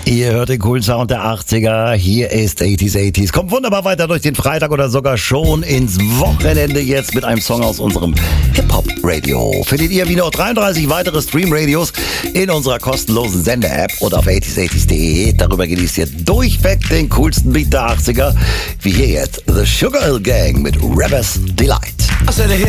Ihr hört den coolen Sound der 80er. Hier ist 80s. Kommt wunderbar weiter durch den Freitag oder sogar schon ins Wochenende jetzt mit einem Song aus unserem Hip-Hop-Radio. Findet ihr wie noch 33 weitere Stream-Radios in unserer kostenlosen Sender-App oder auf 80s.de. Darüber genießt ihr durchweg den coolsten Beat der 80er. Wie hier jetzt The Sugar Hill Gang mit Rebels Delight.